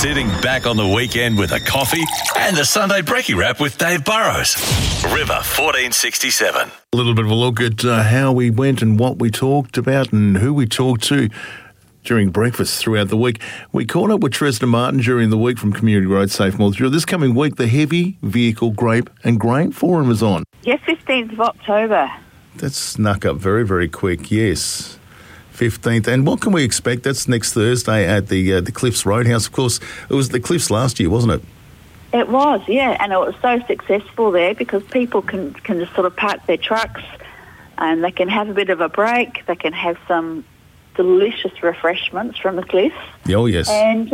Sitting back on the weekend with a coffee and the Sunday Brekkie Wrap with Dave Burrows. River 1467. A little bit of a look at how we went and what we talked about and who we talked to during breakfast throughout the week. We caught up with Tresna Martin during the week from Community Road Safe Mildura. This coming week, the Heavy Vehicle Grape and Grain Forum is on. Yes, 15th of October. That snuck up very, very quick, yes. 15th. And what can we expect? That's next Thursday at the Cliffs Roadhouse. Of course, it was the Cliffs last year, wasn't it? It was, yeah, and it was so successful there because people can just sort of park their trucks and they can have a bit of a break. They can have some delicious refreshments from the Cliffs. Oh, yes.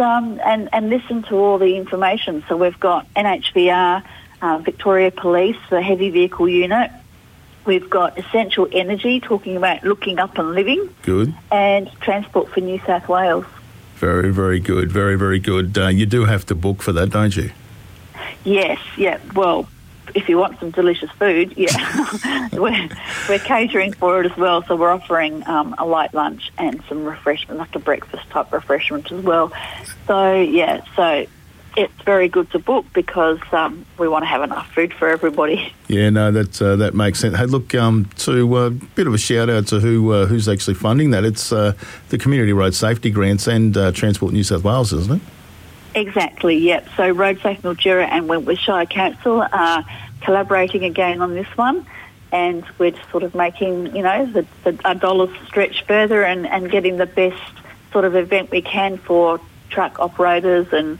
And listen to all the information. So we've got NHVR, Victoria Police, the heavy vehicle unit. We've got Essential Energy talking about looking up and living. Good. And Transport for New South Wales. Very, very good. Very, very good. You do have to book for that, don't you? Yes, yeah. Well, if you want some delicious food, yeah. we're catering for it as well. So we're offering a light lunch and some refreshment, like a breakfast type refreshment as well. So, yeah, it's very good to book because we want to have enough food for everybody. Yeah, no, that makes sense. Hey, look, to a bit of a shout out to who's actually funding that. It's the Community Road Safety Grants and Transport New South Wales, isn't it? Exactly, yep. So Road Safe Mildura and Wentworth Shire Council are collaborating again on this one, and we're just sort of making, our dollars stretch further and getting the best sort of event we can for truck operators and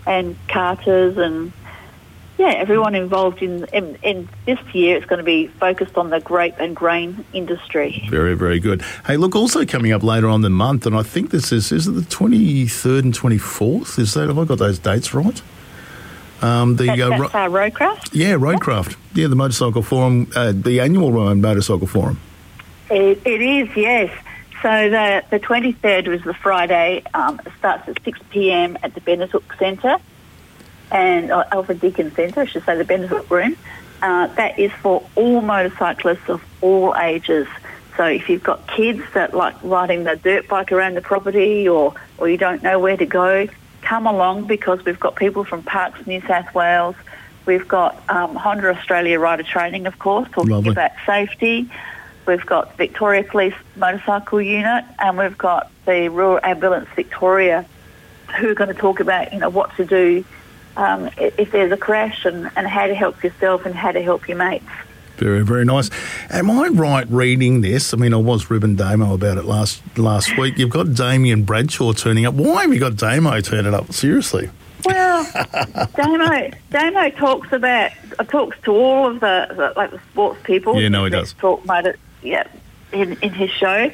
carters and, yeah, everyone involved in this year. It's going to be focused on the grape and grain industry. Very, very good. Hey, look, also coming up later on the month, and I think this is it the 23rd and 24th? Have I got those dates right? That's Roadcraft? Yeah, Roadcraft. Yeah, the Motorcycle Forum, the annual Motorcycle Forum. It is, yes. So the 23rd was the Friday. It starts at 6 p.m. at the Benethook Centre, and Alfred Deakin Centre, I should say, the Benethook Room. That is for all motorcyclists of all ages. So if you've got kids that like riding the dirt bike around the property or you don't know where to go, come along because we've got people from Parks New South Wales. We've got Honda Australia Rider Training, of course, talking about safety. We've got Victoria Police Motorcycle Unit, and we've got the Rural Ambulance Victoria, who are going to talk about, what to do if there's a crash and how to help yourself and how to help your mates. Very, very nice. Am I right reading this? I mean, I was ribbon Damo about it last week. You've got Damien Bradshaw turning up. Why have you got Damo turning up? Seriously. Well, Damo talks to all of the sports people. Yeah, no, he does. Talk about it, yeah, in his show,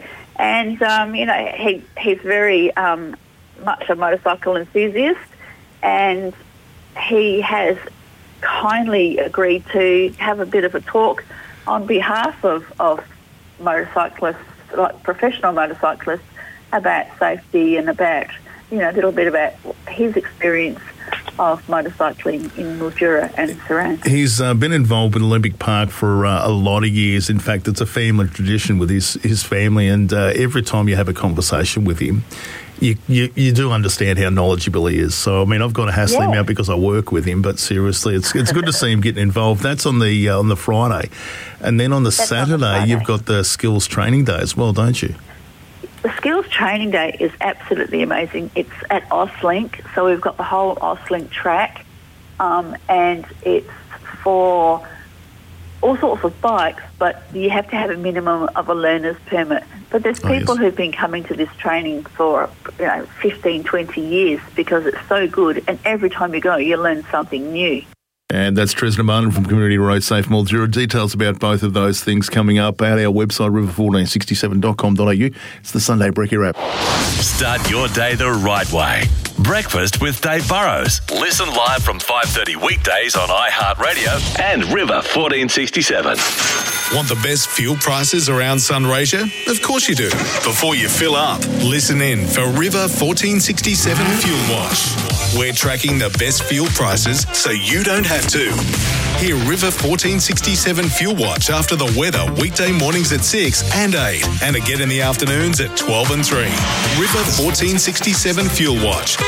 and he's very much a motorcycle enthusiast, and he has kindly agreed to have a bit of a talk on behalf of motorcyclists, like professional motorcyclists, about safety and about a little bit about his experience of motorcycling in Mildura and surrounds. He's been involved with Olympic Park for a lot of years. In fact, it's a family tradition with his family, and every time you have a conversation with him, you do understand how knowledgeable he is. So, I mean, I've got to hassle him out because I work with him, but seriously, it's good to see him getting involved. That's on the Friday. And then on the Saturday, you've got the Skills Training Day as well, don't you? The Skills Training Day is absolutely amazing. It's at Auslink, so we've got the whole Auslink track, and it's for all sorts of bikes, but you have to have a minimum of a learner's permit. But there's people who've been coming to this training for 15, 20 years because it's so good, and every time you go, you learn something new. And that's Tresna Martin from Community Road Safe Mildura. Details about both of those things coming up at our website, river1467.com.au. It's the Sunday Brekkie Wrap. Start your day the right way. Breakfast with Dave Burrows. Listen live from 5:30 weekdays on iHeartRadio and River 1467. Want the best fuel prices around Sunraysia? Of course you do. Before you fill up, listen in for River 1467 Fuel Watch. We're tracking the best fuel prices so you don't have to. Hear River 1467 Fuel Watch after the weather weekday mornings at 6 and 8 and again in the afternoons at 12 and 3. River 1467 Fuel Watch.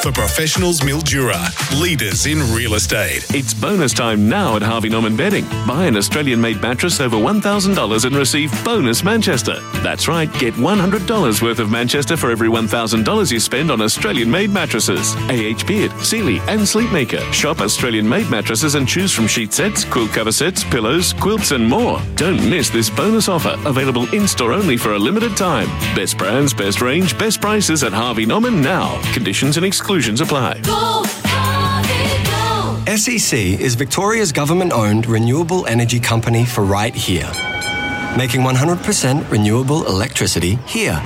For Professionals Mildura, leaders in real estate. It's bonus time now at Harvey Norman Bedding. Buy an Australian-made mattress over $1,000 and receive bonus Manchester. That's right, get $100 worth of Manchester for every $1,000 you spend on Australian-made mattresses. AH Beard, Sealy and Sleepmaker. Shop Australian-made mattresses and choose from sheet sets, quilt cover sets, pillows, quilts and more. Don't miss this bonus offer, available in-store only for a limited time. Best brands, best range, best prices at Harvey Norman now. Conditions and exclusions apply. Go, Harvey, go. SEC is Victoria's government-owned renewable energy company for right here. Making 100% renewable electricity here.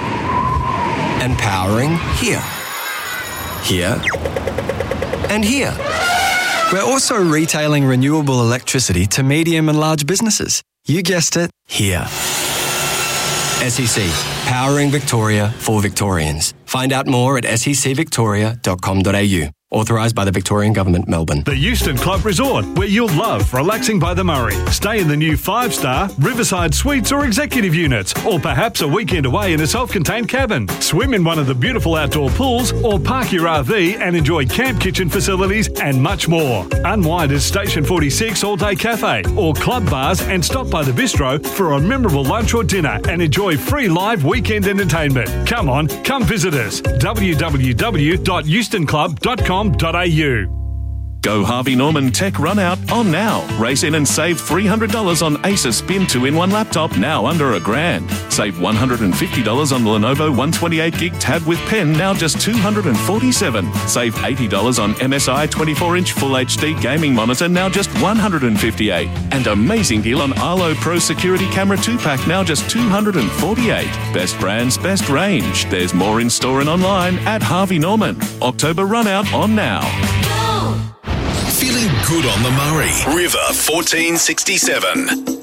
And powering here. Here. And here. We're also retailing renewable electricity to medium and large businesses. You guessed it, here. SEC, powering Victoria for Victorians. Find out more at secvictoria.com.au. Authorised by the Victorian Government, Melbourne. The Euston Club Resort, where you'll love relaxing by the Murray. Stay in the new 5-star Riverside Suites or executive units, or perhaps a weekend away in a self-contained cabin. Swim in one of the beautiful outdoor pools, or park your RV and enjoy camp kitchen facilities and much more. Unwind at Station 46 All-Day Cafe or club bars and stop by the bistro for a memorable lunch or dinner and enjoy free live weekend entertainment. Come on, come visit us. www.eustonclub.com.au. Go Harvey Norman Tech Run Out on now. Race in and save $300 on Asus Spin 2-in-1 laptop, now under $1,000. Save $150 on the Lenovo 128GB tab with pen, now just $247. Save $80 on MSI 24-inch Full HD gaming monitor, now just $158. And amazing deal on Arlo Pro Security Camera 2-pack, now just $248. Best brands, best range. There's more in store and online at Harvey Norman. October Run Out on now. Go. Feeling good on the Murray. River 1467.